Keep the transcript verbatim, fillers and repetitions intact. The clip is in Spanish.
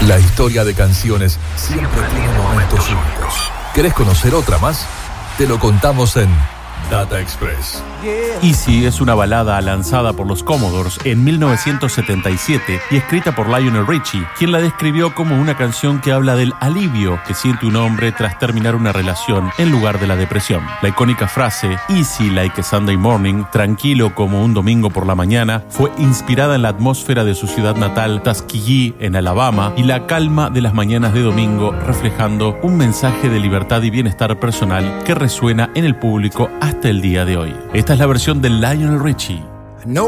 La historia de canciones siempre tiene momentos únicos. ¿Querés conocer otra más? Te lo contamos en Data Express. Easy es una balada lanzada por los Commodores en mil novecientos setenta y siete y escrita por Lionel Richie, quien la describió como una canción que habla del alivio que siente un hombre tras terminar una relación en lugar de la depresión. La icónica frase "Easy like a Sunday morning", tranquilo como un domingo por la mañana, fue inspirada en la atmósfera de su ciudad natal, Tuskegee, en Alabama, y la calma de las mañanas de domingo, reflejando un mensaje de libertad y bienestar personal que resuena en el público hasta el día de hoy. Esta es la versión de Lionel Richie.